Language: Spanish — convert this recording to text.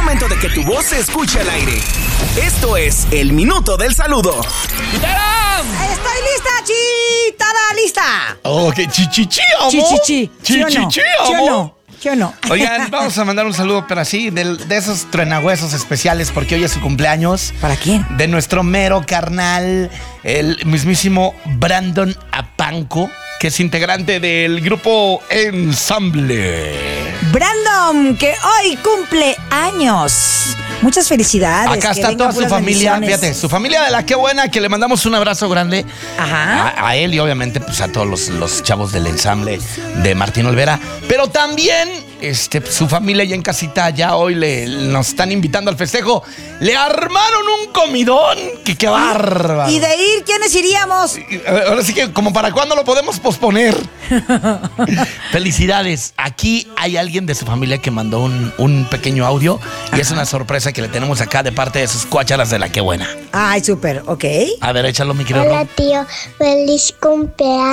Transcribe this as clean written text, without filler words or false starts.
momento de que tu voz se escuche al aire. Esto es el Minuto del Saludo. ¡Tarán! ¡Estoy lista, chitada lista! Ok, chichichi, amor. Chichichi. Chichichi, ¿Sí o amor. no? ¿Sí o no? Oigan, vamos a mandar un saludo, pero así, de esos truenahuesos especiales, porque hoy es su cumpleaños. ¿Para quién? De nuestro mero carnal, el mismísimo Brandon Apanco, que es integrante del grupo Ensamble. Brandon, que hoy cumple años. Muchas felicidades. Acá que está vengan toda su puras familia, bendiciones. fíjate, su familia de la Qué Buena, que le mandamos un abrazo grande. Ajá. A él y obviamente pues a todos los chavos del ensamble de Martín Olvera. Pero también su familia ya en casita, ya hoy nos están invitando al festejo. Le armaron un comidón, que qué bárbaro. ¿Y de ir quiénes iríamos? Ahora sí que como para cuándo lo podemos posponer. Felicidades. Aquí hay alguien de su familia que mandó un pequeño audio. Y es una sorpresa que le tenemos acá de parte de sus cuácharas de la Qué Buena. Ay, súper, ok. A ver, échalo, mi querido Hola, Rob. tío. Feliz cumpleaños.